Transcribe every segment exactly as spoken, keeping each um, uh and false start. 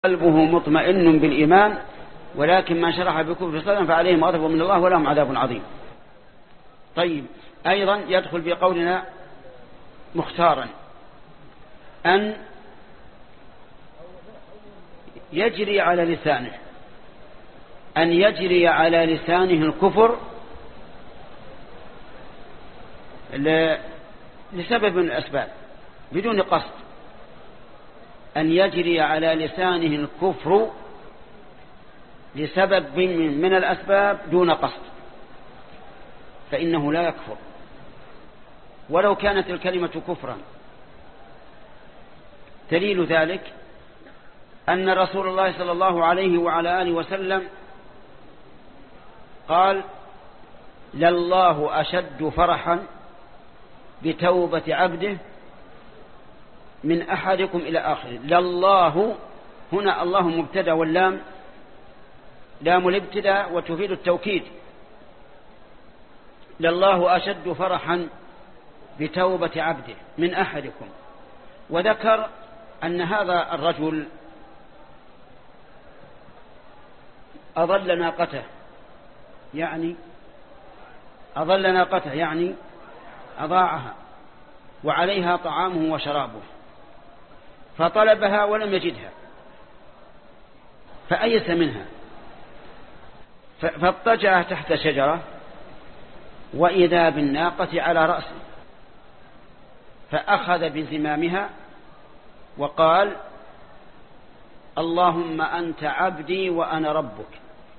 قلبه مطمئن بالإيمان ولكن من شرح بكفر صدرا فعليهم غضب من الله ولهم عذاب عظيم. طيب، أيضا يدخل في قولنا مختارا أن يجري على لسانه أن يجري على لسانه الكفر لسبب من الأسباب بدون قصد، أن يجري على لسانه الكفر لسبب من الأسباب دون قصد، فإنه لا يكفر ولو كانت الكلمة كفرا. دليل ذلك أن رسول الله صلى الله عليه وعلى آله وسلم قال: لله أشد فرحا بتوبة عبده من أحدكم إلى آخره. لله هنا الله مبتدأ واللام لام الابتداء وتفيد التوكيد. لله أشد فرحا بتوبة عبده من أحدكم. وذكر أن هذا الرجل أضل ناقته يعني أضل ناقته يعني أضاعها وعليها طعامه وشرابه، فطلبها ولم يجدها فأيس منها، فاضطجع تحت شجرة وإذا بالناقة على رأسه، فأخذ بزمامها وقال: اللهم أنت عبدي وأنا ربك.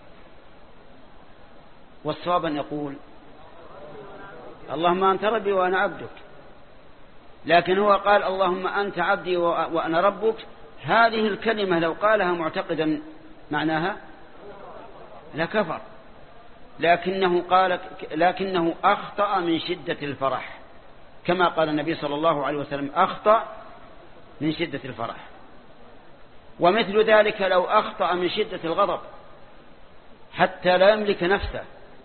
والصواب أن يقول: اللهم أنت ربي وأنا عبدك، لكن هو قال: اللهم أنت عبدي وأنا ربك. هذه الكلمة لو قالها معتقدا معناها لكفر، لكنه قال لكنه أخطأ من شدة الفرح، كما قال النبي صلى الله عليه وسلم: أخطأ من شدة الفرح. ومثل ذلك لو أخطأ من شدة الغضب حتى لا يملك نفسه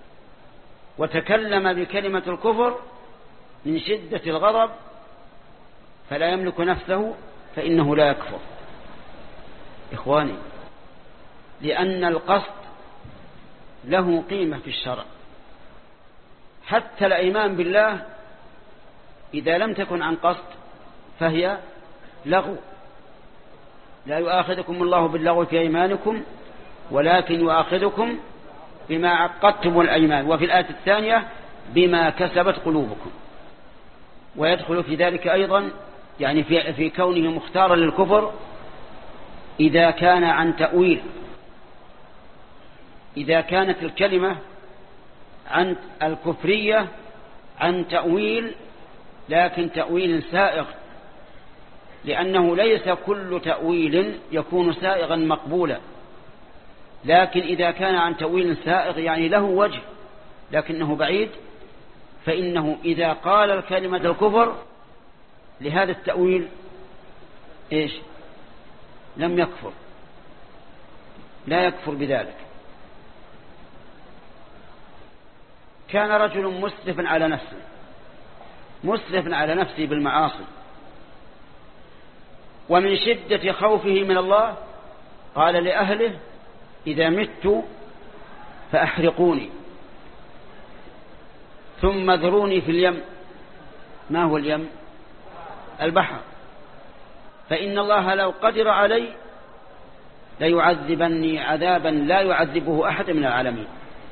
وتكلم بكلمة الكفر من شدة الغضب فلا يملك نفسه فإنه لا يكفر. إخواني، لأن القصد له قيمة في الشرع. حتى الإيمان بالله إذا لم تكن عن قصد فهي لغو. لا يؤاخذكم الله باللغو في أيمانكم ولكن يؤاخذكم بما عقدتم الأيمان، وفي الآية الثانية بما كسبت قلوبكم. ويدخل في ذلك أيضا يعني في, في كونه مختارا للكفر إذا كان عن تأويل. إذا كانت الكلمة عن الكفرية عن تأويل، لكن تأويل سائغ، لأنه ليس كل تأويل يكون سائغا مقبولا، لكن إذا كان عن تأويل سائغ يعني له وجه لكنه بعيد، فإنه إذا قال الكلمة الكفر لهذا التأويل إيش؟ لم يكفر، لا يكفر بذلك. كان رجل مسرف على نفسه مسرف على نفسه بالمعاصي، ومن شدة خوفه من الله قال لأهله: إذا مت فأحرقوني ثم ذروني في اليم. ما هو اليم؟ البحر. فإن الله لو قدر علي ليعذبني عذابا لا يعذبه أحد من العالمين.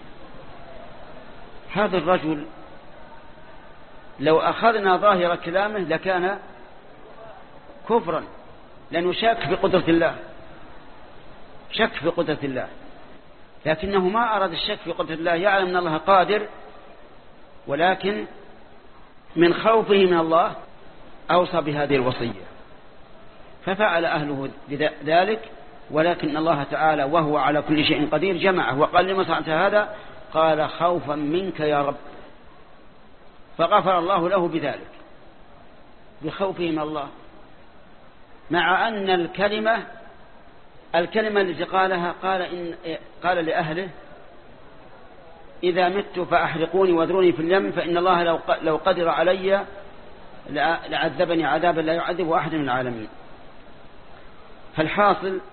هذا الرجل لو أخذنا ظاهر كلامه لكان كفرا، لأنه شك في قدرة الله شك في قدرة الله لكنه ما أراد الشك في قدرة الله، يعلم أن الله قادر، ولكن من خوفه من الله أوصى بهذه الوصية، ففعل أهله ذلك. ولكن الله تعالى وهو على كل شيء قدير جمعه وقال: لما صنعت هذا؟ قال: خوفا منك يا رب. فغفر الله له بذلك بخوفه من الله، مع أن الكلمة الكلمة التي قالها قال, إن قال لأهله: إذا مت فأحرقوني وذروني في اليم، فإن الله لو لو قدر علي لعذبني عذابا لا يعذب أحد من العالمين. فالحاصل